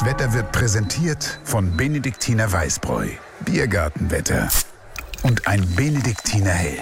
Das Wetter wird präsentiert von Benediktiner Weißbräu, Biergartenwetter und ein Benediktiner Hell.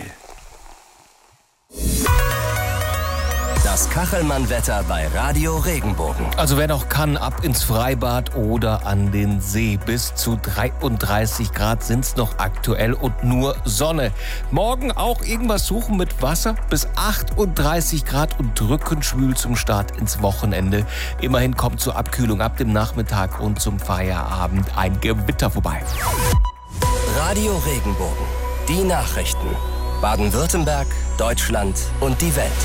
Das Kachelmann-Wetter bei Radio Regenbogen. Also wer noch kann, ab ins Freibad oder an den See. Bis zu 33 Grad sind's noch aktuell und nur Sonne. Morgen auch irgendwas suchen mit Wasser. Bis 38 Grad und drückend schwül zum Start ins Wochenende. Immerhin kommt zur Abkühlung ab dem Nachmittag und zum Feierabend ein Gewitter vorbei. Radio Regenbogen. Die Nachrichten. Baden-Württemberg, Deutschland und die Welt.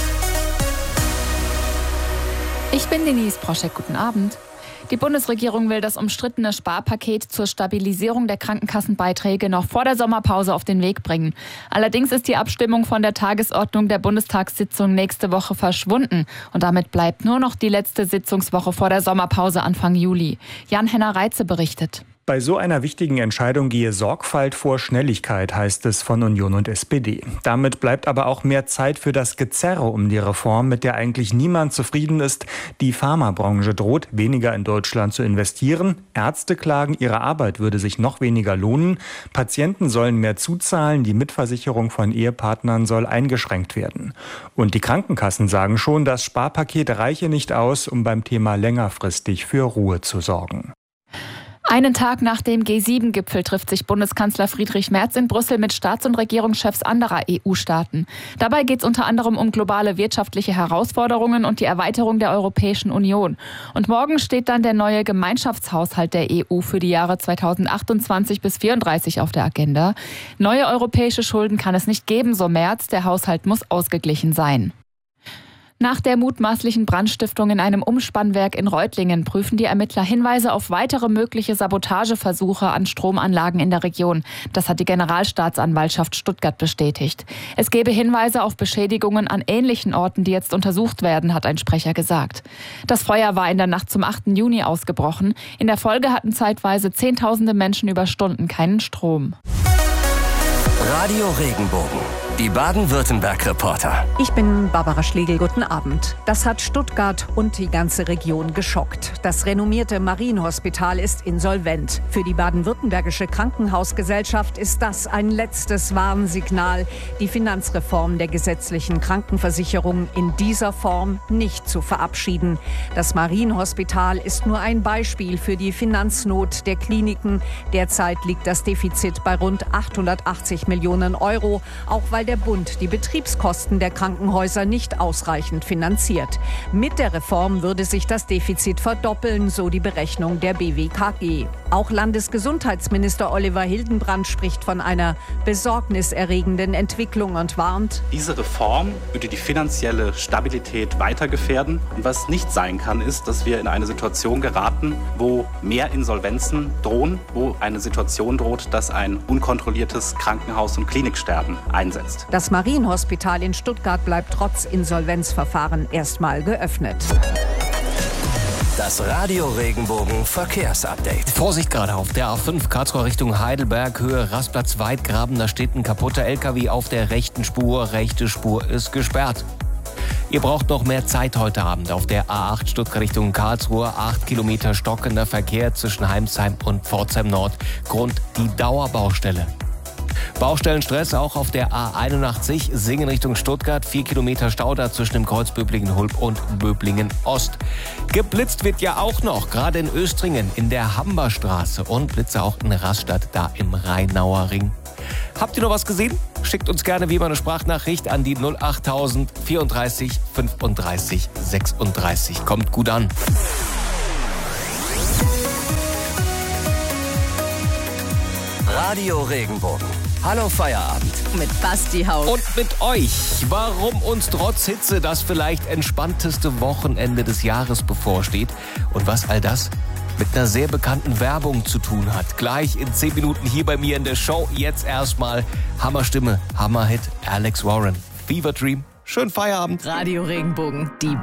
Ich bin Denise Proschek, guten Abend. Die Bundesregierung will das umstrittene Sparpaket zur Stabilisierung der Krankenkassenbeiträge noch vor der Sommerpause auf den Weg bringen. Allerdings ist die Abstimmung von der Tagesordnung der Bundestagssitzung nächste Woche verschwunden. Und damit bleibt nur noch die letzte Sitzungswoche vor der Sommerpause Anfang Juli. Jan-Henner Reitze berichtet. Bei so einer wichtigen Entscheidung gehe Sorgfalt vor Schnelligkeit, heißt es von Union und SPD. Damit bleibt aber auch mehr Zeit für das Gezerre um die Reform, mit der eigentlich niemand zufrieden ist. Die Pharmabranche droht, weniger in Deutschland zu investieren. Ärzte klagen, ihre Arbeit würde sich noch weniger lohnen. Patienten sollen mehr zuzahlen. Die Mitversicherung von Ehepartnern soll eingeschränkt werden. Und die Krankenkassen sagen schon, das Sparpaket reiche nicht aus, um beim Thema längerfristig für Ruhe zu sorgen. Einen Tag nach dem G7-Gipfel trifft sich Bundeskanzler Friedrich Merz in Brüssel mit Staats- und Regierungschefs anderer EU-Staaten. Dabei geht es unter anderem um globale wirtschaftliche Herausforderungen und die Erweiterung der Europäischen Union. Und morgen steht dann der neue Gemeinschaftshaushalt der EU für die Jahre 2028 bis 2034 auf der Agenda. Neue europäische Schulden kann es nicht geben, so Merz. Der Haushalt muss ausgeglichen sein. Nach der mutmaßlichen Brandstiftung in einem Umspannwerk in Reutlingen prüfen die Ermittler Hinweise auf weitere mögliche Sabotageversuche an Stromanlagen in der Region. Das hat die Generalstaatsanwaltschaft Stuttgart bestätigt. Es gebe Hinweise auf Beschädigungen an ähnlichen Orten, die jetzt untersucht werden, hat ein Sprecher gesagt. Das Feuer war in der Nacht zum 8. Juni ausgebrochen. In der Folge hatten zeitweise Zehntausende Menschen über Stunden keinen Strom. Radio Regenbogen. Die Baden-Württemberg-Reporter. Ich bin Barbara Schlegel, guten Abend. Das hat Stuttgart und die ganze Region geschockt. Das renommierte Marienhospital ist insolvent. Für die baden-württembergische Krankenhausgesellschaft ist das ein letztes Warnsignal, die Finanzreform der gesetzlichen Krankenversicherung in dieser Form nicht zu verabschieden. Das Marienhospital ist nur ein Beispiel für die Finanznot der Kliniken. Derzeit liegt das Defizit bei rund 880 Millionen Euro, auch weil der Bund die Betriebskosten der Krankenhäuser nicht ausreichend finanziert. Mit der Reform würde sich das Defizit verdoppeln, so die Berechnung der BWKG. Auch Landesgesundheitsminister Oliver Hildenbrand spricht von einer besorgniserregenden Entwicklung und warnt: Diese Reform würde die finanzielle Stabilität weiter gefährden. Und was nicht sein kann, ist, dass wir in eine Situation geraten, wo mehr Insolvenzen drohen, wo eine Situation droht, dass ein unkontrolliertes Krankenhaus- und Kliniksterben einsetzt. Das Marienhospital in Stuttgart bleibt trotz Insolvenzverfahren erstmal geöffnet. Das Radio Regenbogen Verkehrsupdate. Vorsicht gerade auf der A5 Karlsruhe Richtung Heidelberg, Höhe Rastplatz Weidgraben. Da steht ein kaputter LKW auf der rechten Spur. Rechte Spur ist gesperrt. Ihr braucht noch mehr Zeit heute Abend auf der A8 Stuttgart Richtung Karlsruhe. 8 Kilometer stockender Verkehr zwischen Heimsheim und Pforzheim Nord. Grund die Dauerbaustelle. Baustellenstress auch auf der A81 Singen Richtung Stuttgart. 4 Kilometer Stau da zwischen dem Kreuz Böblingen-Hulb und Böblingen-Ost. Geblitzt wird ja auch noch, gerade in Östringen in der Hamberstraße und Blitze auch in Rastatt da im Rheinauer Ring. Habt ihr noch was gesehen? Schickt uns gerne wie immer eine Sprachnachricht an die 08000 34 35 36. Kommt gut an. Radio Regenbogen. Hallo Feierabend. Mit Basti Haug. Und mit euch, warum uns trotz Hitze das vielleicht entspannteste Wochenende des Jahres bevorsteht und was all das mit einer sehr bekannten Werbung zu tun hat. Gleich in 10 Minuten hier bei mir in der Show. Jetzt erstmal Hammerstimme, Hammerhit, Alex Warren. Fever Dream. Schönen Feierabend. Radio Regenbogen. Die